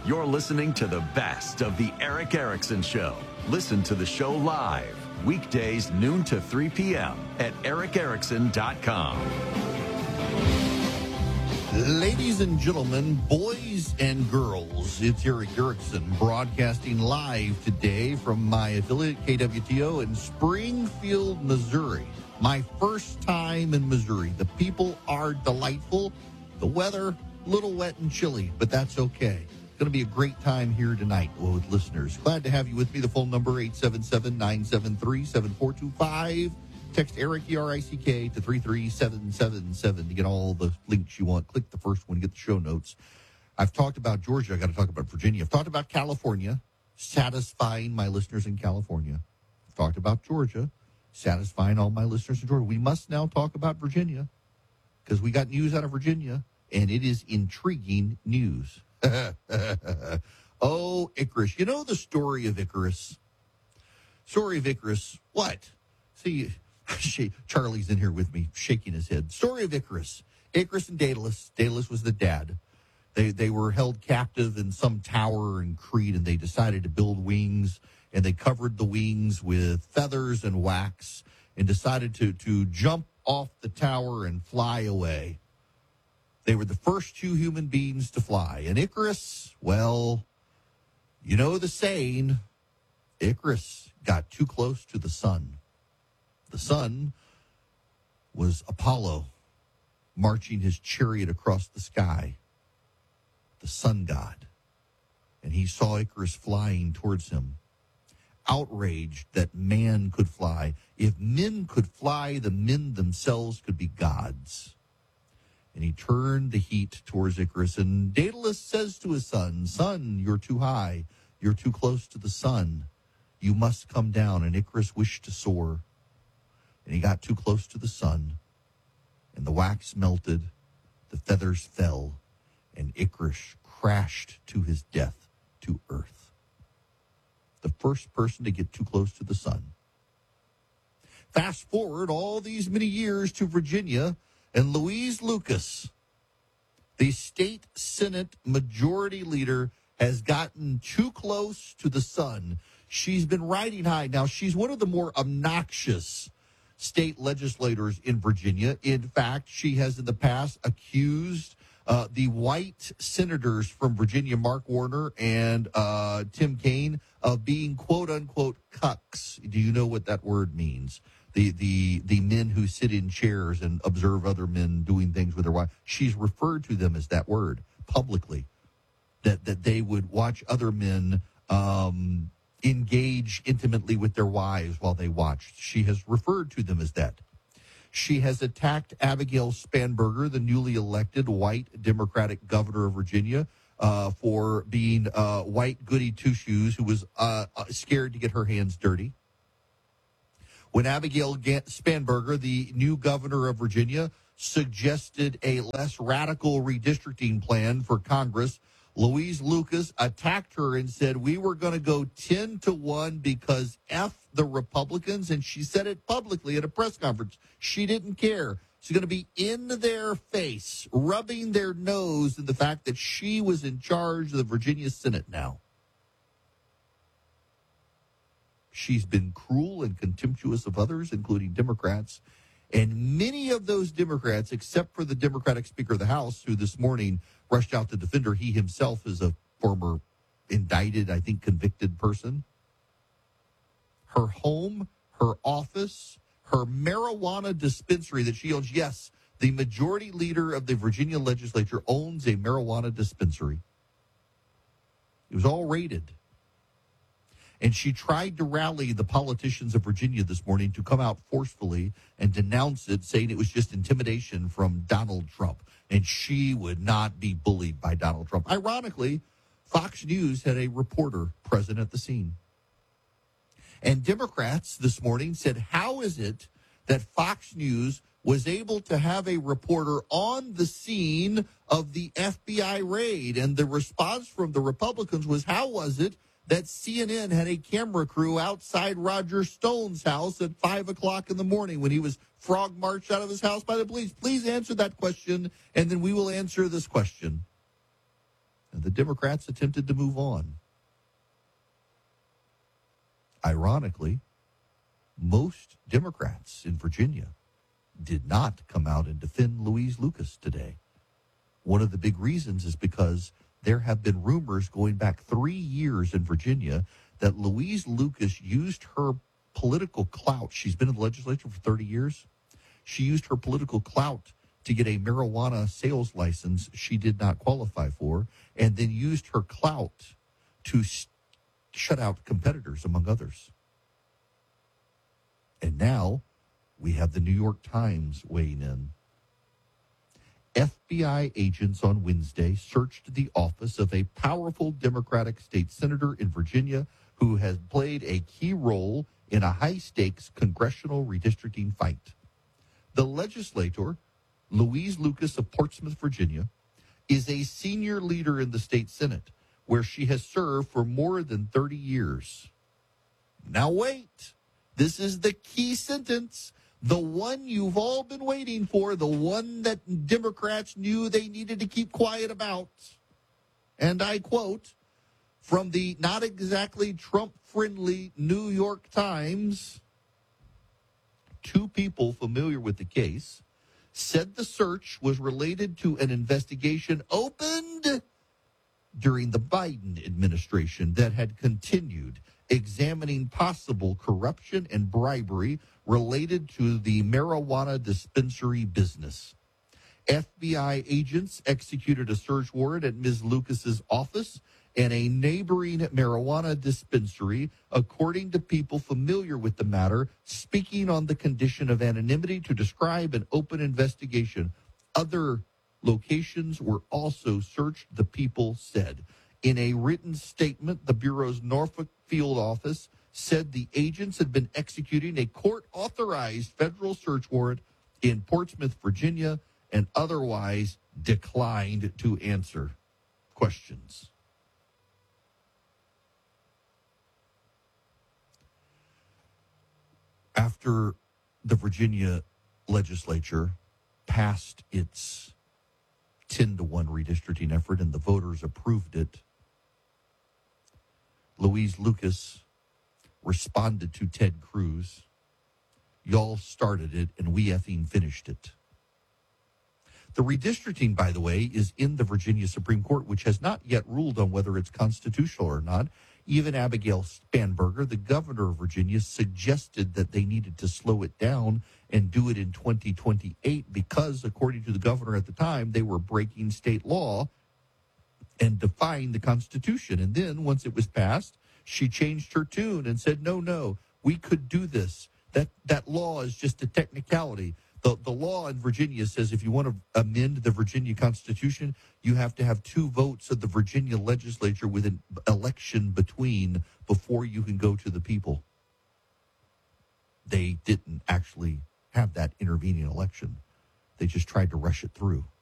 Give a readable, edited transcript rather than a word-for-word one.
You're listening to the best of the Eric Erickson Show. Listen to the show live, weekdays noon to 3 p.m. at ericerickson.com. Ladies and gentlemen, boys and girls, it's Eric Erickson broadcasting live today from my affiliate KWTO in Springfield, Missouri. My first time in Missouri. The people are delightful. The weather, a little wet and chilly, but that's okay. It's going to be a great time here tonight with listeners. Glad to have you with me. The phone number, 877-973-7425. Text Eric, E-R-I-C-K, to 33777 to get all the links you want. Click the first one to get the show notes. I've talked about Georgia. I've got to talk about Virginia. I've talked about California, satisfying my listeners in California. I've talked about Georgia, satisfying all my listeners in Georgia. We must now talk about Virginia because we got news out of Virginia, and it is intriguing news. Oh, Icarus. You know the story of Icarus? Story of Icarus. What? See, Charlie's in here with me, shaking his head. Story of Icarus. Icarus and Daedalus. Daedalus was the dad. They were held captive in some tower in Crete, and they decided to build wings, and they covered the wings with feathers and wax, and decided to jump off the tower and fly away. They were the first two human beings to fly. And Icarus, well, you know the saying, Icarus got too close to the sun. The sun was Apollo marching his chariot across the sky, the sun god. And he saw Icarus flying towards him, outraged that man could fly. If men could fly, the men themselves could be gods. And he turned the heat towards Icarus. And Daedalus says to his son, "Son, you're too high. You're too close to the sun. You must come down." And Icarus wished to soar. And he got too close to the sun. And the wax melted. The feathers fell. And Icarus crashed to his death to earth. The first person to get too close to the sun. Fast forward all these many years to Virginia. And Louise Lucas, the state Senate majority leader, has gotten too close to the sun. She's been riding high. Now, she's one of the more obnoxious state legislators in Virginia. In fact, she has in the past accused the white senators from Virginia, Mark Warner and Tim Kaine, of being quote-unquote cucks. Do you know what that word means? The men who sit in chairs and observe other men doing things with their wives. She's referred to them as that word publicly, that they would watch other men engage intimately with their wives while they watched. She has referred to them as that. She has attacked Abigail Spanberger, the newly elected white Democratic governor of Virginia, for being white goody two-shoes who was scared to get her hands dirty. When Abigail Spanberger, the new governor of Virginia, suggested a less radical redistricting plan for Congress, Louise Lucas attacked her and said, "We were going to go 10-1 because F the Republicans." And she said it publicly at a press conference. She didn't care. She's going to be in their face, rubbing their nose in the fact that she was in charge of the Virginia Senate now. She's been cruel and contemptuous of others, including Democrats. And many of those Democrats, except for the Democratic Speaker of the House, who this morning rushed out to defend her. He himself is a former indicted, I think, convicted person. Her home, her office, her marijuana dispensary that she owns. Yes, the majority leader of the Virginia legislature owns a marijuana dispensary. It was all raided. And she tried to rally the politicians of Virginia this morning to come out forcefully and denounce it, saying it was just intimidation from Donald Trump. And she would not be bullied by Donald Trump. Ironically, Fox News had a reporter present at the scene. And Democrats this morning said, how is it that Fox News was able to have a reporter on the scene of the FBI raid? And the response from the Republicans was, how was it that CNN had a camera crew outside Roger Stone's house at 5 o'clock in the morning when he was frog marched out of his house by the police? Please answer that question, and then we will answer this question. and the Democrats attempted to move on. Ironically, most Democrats in Virginia did not come out and defend Louise Lucas today. One of the big reasons is because there have been rumors going back 3 years in Virginia that Louise Lucas used her political clout. She's been in the legislature for 30 years. She used her political clout to get a marijuana sales license she did not qualify for, and then used her clout to shut out competitors, among others. And now we have the New York Times weighing in. FBI agents on Wednesday searched the office of a powerful Democratic state senator in Virginia who has played a key role in a high-stakes congressional redistricting fight. The legislator, Louise Lucas of Portsmouth, Virginia, is a senior leader in the state Senate, where she has served for more than 30 years. Now wait, this is the key sentence, the one you've all been waiting for, the one that Democrats knew they needed to keep quiet about. And I quote from the not exactly Trump-friendly New York Times, two people familiar with the case said the search was related to an investigation opened during the Biden administration that had continued, examining possible corruption and bribery related to the marijuana dispensary business. FBI agents executed a search warrant at Ms. Lucas's office and a neighboring marijuana dispensary, according to people familiar with the matter, speaking on the condition of anonymity to describe an open investigation. Other locations were also searched, the people said. In a written statement, the Bureau's Norfolk field office said the agents had been executing a court-authorized federal search warrant in Portsmouth, Virginia, and otherwise declined to answer questions. After the Virginia legislature passed its 10-1 redistricting effort and the voters approved it, Louise Lucas responded to Ted Cruz, "Y'all started it and we effing finished it." The redistricting, by the way, is in the Virginia Supreme Court, which has not yet ruled on whether it's constitutional or not. Even Abigail Spanberger, the governor of Virginia, suggested that they needed to slow it down and do it in 2028 because, according to the governor at the time, they were breaking state law and defying the Constitution. And then, once it was passed, she changed her tune and said, no, we could do this. That law is just a technicality. The law in Virginia says if you want to amend the Virginia Constitution, you have to have 2 votes of the Virginia legislature with an election between before you can go to the people. They didn't actually have that intervening election. They just tried to rush it through.